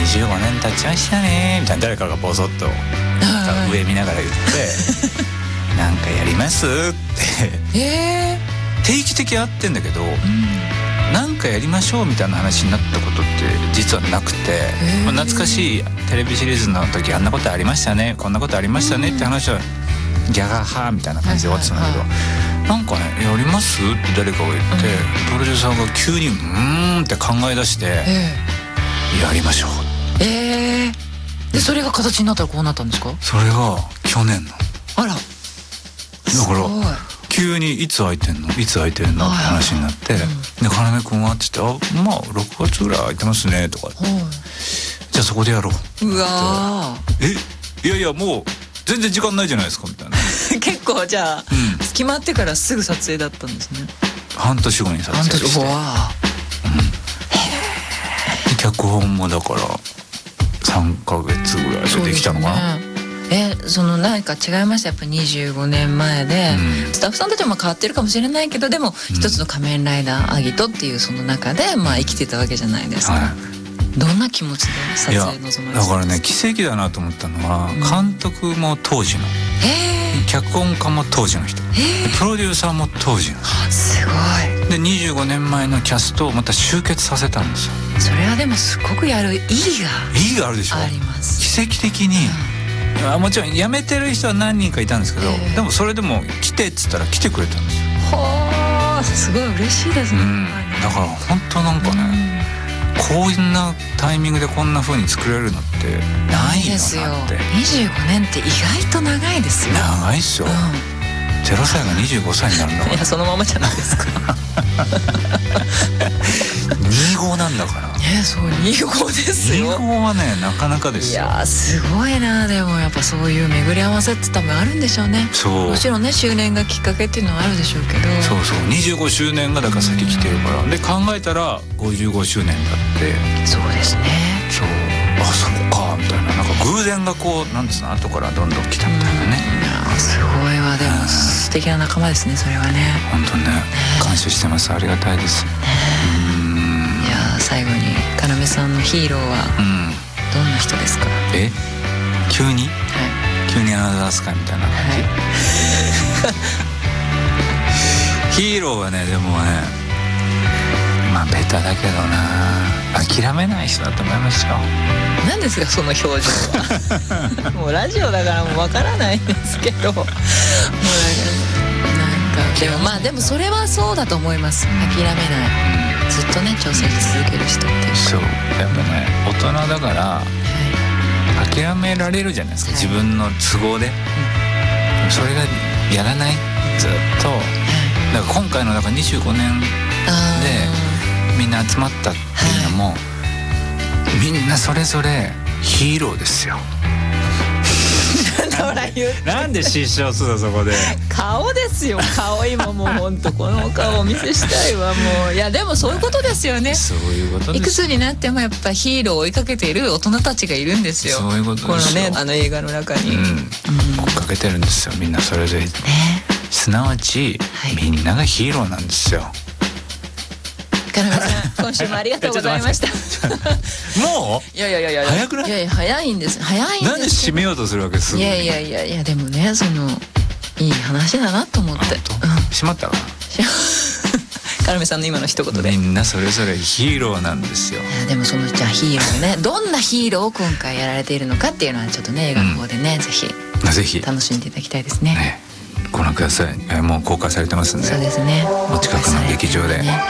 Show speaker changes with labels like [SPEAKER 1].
[SPEAKER 1] 25年経ちましたねみたいな誰かがボソッと上見ながら言ってなんかやりますって定期的に会ってんだけど、なんかやりましょうみたいな話になったことって実はなくて、懐かしいテレビシリーズの時あんなことありましたねこんなことありましたねって話はギャガハみたいな感じで終わってたんだけど、なんかねやりますって誰かが言って、プロデューサーが急にって考え出して、やりましょう。
[SPEAKER 2] でそれが形になったらこうなったんですか？
[SPEAKER 1] それが去年の。
[SPEAKER 2] あら。
[SPEAKER 1] だから急にいつ空いてんのいつ空いてんのって話になって、で要くんはって言ってまあ6月ぐらい空いてますねとか、じゃあそこでやろう。
[SPEAKER 2] うわ
[SPEAKER 1] いやいやもう全然時間ないじゃないですかみたいな
[SPEAKER 2] 結構じゃあ、決まってからすぐ撮影だったんですね。
[SPEAKER 1] 半年後に撮影して、脚本もだから3ヶ月ぐらいでできたのかな。
[SPEAKER 2] その何か違いました？やっぱ25年前で、スタッフさんたちも変わってるかもしれないけど、でも一つの仮面ライダーアギトっていうその中で生きてたわけじゃないですか。どんな気持ちで撮影臨まれてたんですか？だ
[SPEAKER 1] からね奇跡だなと思ったのは、監督も当時の、脚本家も当時の人、プロデューサーも当時の、
[SPEAKER 2] すごい。
[SPEAKER 1] で25年前のキャストをまた集結させたんですよ。
[SPEAKER 2] それはでもすごくやる意義が
[SPEAKER 1] あるでしょ。
[SPEAKER 2] あります。
[SPEAKER 1] 奇跡的に、もちろん辞めてる人は何人かいたんですけど、でもそれでも来てっつったら来てくれたんですよ。
[SPEAKER 2] すごい嬉しいですね。
[SPEAKER 1] だから本当なんかね、こんなタイミングでこんな風に作れるのってないよなって。
[SPEAKER 2] 25年って意外と長いですよ。
[SPEAKER 1] 長いっすよ。0歳が25歳になるんだから。
[SPEAKER 2] いやそのままじゃないですか
[SPEAKER 1] 25なんだから。
[SPEAKER 2] そう25ですよ。
[SPEAKER 1] 25はねなかなかですよ。
[SPEAKER 2] いやすごいな。でもやっぱそういう巡り合わせって多分あるんでしょうね。もちろんね周年がきっかけっていうのはあるでしょうけど、
[SPEAKER 1] そう25周年がだから先来てるから、で考えたら55周年だって。
[SPEAKER 2] そうですね。
[SPEAKER 1] そうそうかみたいな、なんか偶然がこうなんつうの後からどんどん来たみたいなね。
[SPEAKER 2] すごいわ。でも素敵な仲間ですねそれはね。
[SPEAKER 1] 本当ね感謝してます。ありがたいです。
[SPEAKER 2] じゃあ最後に要さんのヒーローはどんな人ですか？
[SPEAKER 1] 急に急にアナザースカイみたいな感じ、ヒーローはねでもねベタだけどな、諦めない人だと思いますよ。
[SPEAKER 2] 何ですかその表情はもうラジオだからもうわからないんですけどもうなんかでもそれはそうだと思います。諦めない、ずっとね挑戦し続ける人っていう。
[SPEAKER 1] そうやっぱね大人だから、諦められるじゃないですか、自分の都合で、それがやらないずっと、だから今回の25年でみんな集まったっていうのも、みんなそれぞれヒーローですよなんで失笑するのそこで。
[SPEAKER 2] 顔ですよ顔。今もう本当この顔をお見せしたいわもう。いやでもそういうことですよね。
[SPEAKER 1] そういうことです。
[SPEAKER 2] いくつになってもやっぱヒーローを追いかけている大人たちがいるんですよ。
[SPEAKER 1] そういうことですよ。
[SPEAKER 2] このね映画の中に、
[SPEAKER 1] 追っかけてるんですよみんなそれぞれ、すなわち、みんながヒーローなんですよ。
[SPEAKER 2] 要さん今週もありがとうございました
[SPEAKER 1] もう
[SPEAKER 2] いや
[SPEAKER 1] 早くない？
[SPEAKER 2] いや早いんです
[SPEAKER 1] なんで締めようとするわけすぐに。
[SPEAKER 2] いやでもねそのいい話だなと思って。
[SPEAKER 1] しまったわ
[SPEAKER 2] 要さんの今の一言で
[SPEAKER 1] みんなそれぞれヒーローなんですよ。
[SPEAKER 2] でもそのじゃあヒーローねどんなヒーローを今回やられているのかっていうのはちょっとね映画の方でね、ぜひ楽しんでいただきたいですね。
[SPEAKER 1] ご覧ください。もう公開されてますんで。
[SPEAKER 2] そうですね。
[SPEAKER 1] お近くの劇場で